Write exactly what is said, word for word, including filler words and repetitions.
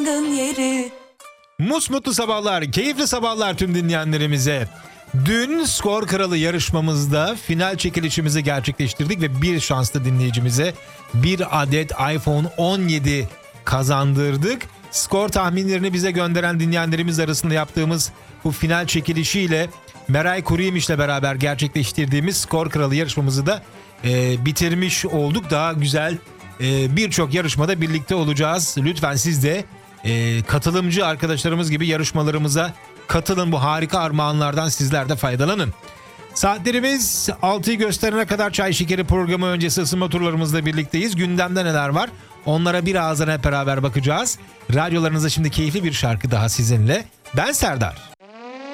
yeri. Musmutlu sabahlar, keyifli sabahlar tüm dinleyenlerimize. Dün Skor Kralı yarışmamızda final çekilişimizi gerçekleştirdik ve bir şanslı dinleyicimize bir adet iPhone on yedi kazandırdık. Skor tahminlerini bize gönderen dinleyenlerimiz arasında yaptığımız bu final çekilişiyle Meray Kuruyemiş'le beraber gerçekleştirdiğimiz Skor Kralı yarışmamızı da e, bitirmiş olduk. Daha güzel e, birçok yarışmada birlikte olacağız. Lütfen siz de e, katılımcı arkadaşlarımız gibi yarışmalarımıza katılın. Bu harika armağanlardan sizler de faydalanın. Saatlerimiz altıyı gösterene kadar Çay Şekeri programı öncesi ısınma turlarımızla birlikteyiz. Gündemde neler var? Onlara birazdan hep beraber bakacağız. Radyolarınızda şimdi keyifli bir şarkı daha sizinle. Ben Serdar.